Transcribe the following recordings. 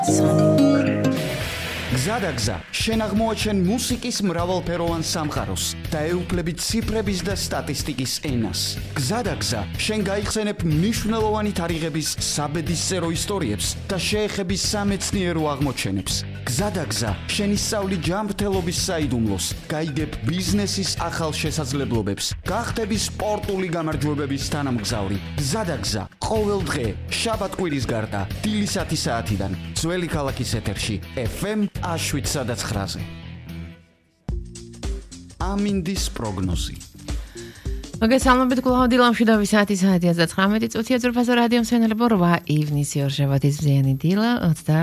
გზადაგზა შენ აღმოაჩენ მუსიკის მრავალფეროვან სამყაროს და ეუფლებით ციფრების და სტატისტიკის ენას. გზადაგზა შენ გაიხსენებ მნიშვნელოვანი თარიღების საბედისწერო ისტორიებს და შეეხების სამეცნიერო აღმოჩენებს. გზადაგზა შენ ისწავლი ჯანმრთელობის საიდუმლოს, გაიგებ ბიზნესის ახალ შესაძლებლობებს, გახდები სპორტული გამარჯვებების თანამგზავრი. გზადაგზა ყოველ დღე შაბათ-კვირის გარდა დილის 10 საათიდან ძველი ქალაქის ეთერში FM A7-ზე. ამინდის პროგნოზი. მოგესალმებით კვლავ დილამში და ვისაათი საათია 19 წუთია ძვირფასო რადიო მსმენელებო 8 ივნისი ორშაბათის ბზიანი დილა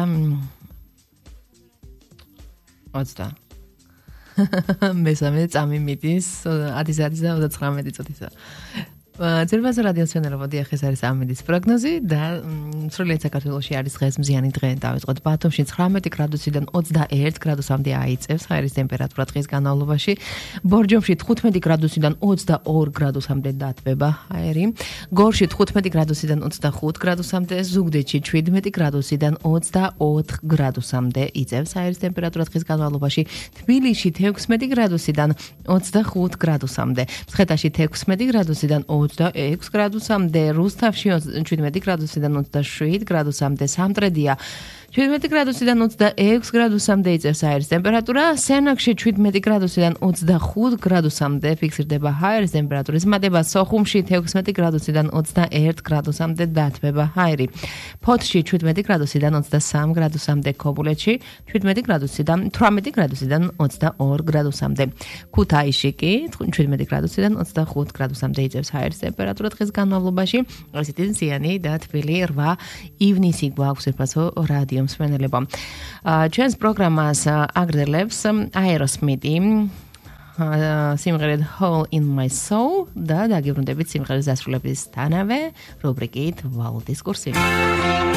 20 მესამე წამი მიდის 10 საათის და 19 წუთისა. ძვირფასო რადიო მსმენელებო დიახ ეს არის ამინდის პროგნოზი და სრულიად საქართველოში არის დღეს მზიანი დღე დავიწყოთ ბათუმში 19 გრადუსიდან 21 გრადუსამდე აიწევს ჰაერის ტემპერატურა დღის განმავლობაში ბორჯომში 15 გრადუსიდან 22 გრადუსამდე დათბება ჰაერი გორში 15 გრადუსიდან 25 გრადუსამდე ზუგდიდში 17 გრადუსიდან 24 გრადუსამდე იწევს ჰაერის ტემპერატურა დღის განმავლობაში თბილისში 16 გრადუსიდან 25 გრადუსამდე მცხეთაში 16 გრადუსიდან 26 გრადუსამდე, რუსთავში 17 გრადუსიდან 27 გრადუსამდე, სამტრედია 17 გრადუსიდან 26 გრადუსამდე იწევს ჰაერის ტემპერატურა, სენაკში 17 გრადუსიდან 25 გრადუსამდე ფიქსირდება ჰაერის ტემპერატურის მატება, სოხუმში 16 გრადუსიდან 21 გრადუსამდე დათბება ჰაერი. ფოთში 17 გრადუსიდან 23 გრადუსამდე, ქობულეთში 17 გრადუსიდან 18 გრადუსიდან 22 გრადუსამდე. ქუთაისში კი 17 გრადუსიდან 25 გრადუსამდე იწევს ჰაერის ტემპერატურა დღის განმავლობაში. ესეთი მზიანი და თბილი 8 ივნისი გვაქვს ერთფასო რადიო მსმენელებო. ჩვენს პროგრამას აგრძელებს აეროსმითი სიმღერით Hole in My Soul და დაგიბრუნდებით სიმღერის დასრულებისთანავე რუბრიკით ვალუტის კურსი.